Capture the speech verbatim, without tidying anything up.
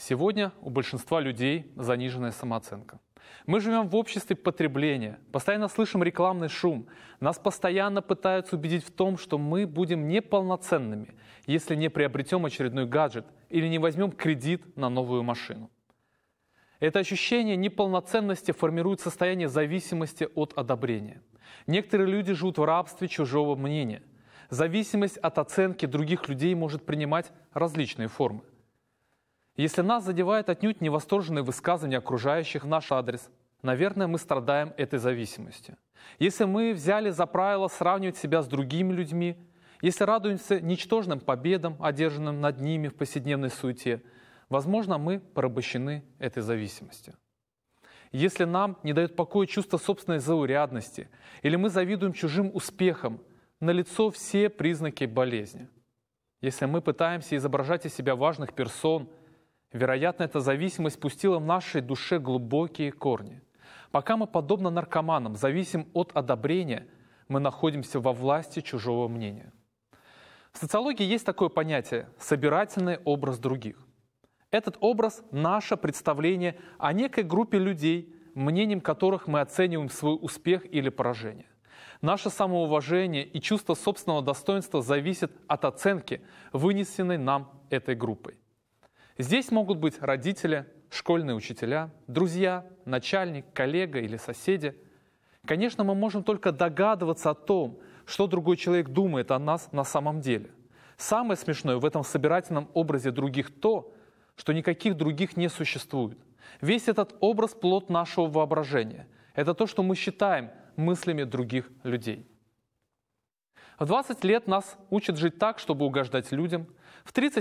Сегодня у большинства людей заниженная самооценка. Мы живем в обществе потребления, постоянно слышим рекламный шум. Нас постоянно пытаются убедить в том, что мы будем неполноценными, если не приобретем очередной гаджет или не возьмем кредит на новую машину. Это ощущение неполноценности формирует состояние зависимости от одобрения. Некоторые люди живут в рабстве чужого мнения. Зависимость от оценки других людей может принимать различные формы. Если нас задевает отнюдь невосторженные высказывания окружающих в наш адрес, наверное, мы страдаем этой зависимостью. Если мы взяли за правило сравнивать себя с другими людьми, если радуемся ничтожным победам, одержанным над ними в повседневной суете, возможно, мы порабощены этой зависимостью. Если нам не дает покоя чувство собственной заурядности, или мы завидуем чужим успехам, налицо все признаки болезни. Если мы пытаемся изображать из себя важных персон, вероятно, эта зависимость пустила в нашей душе глубокие корни. Пока мы, подобно наркоманам, зависим от одобрения, мы находимся во власти чужого мнения. В социологии есть такое понятие – собирательный образ других. Этот образ – наше представление о некой группе людей, мнением которых мы оцениваем свой успех или поражение. Наше самоуважение и чувство собственного достоинства зависят от оценки, вынесенной нам этой группой. Здесь могут быть родители, школьные учителя, друзья, начальник, коллега или соседи. Конечно, мы можем только догадываться о том, что другой человек думает о нас на самом деле. Самое смешное в этом собирательном образе других то, что никаких других не существует. Весь этот образ – плод нашего воображения. Это то, что мы считаем мыслями других людей. В двадцать лет нас учат жить так, чтобы угождать людям. В тридцать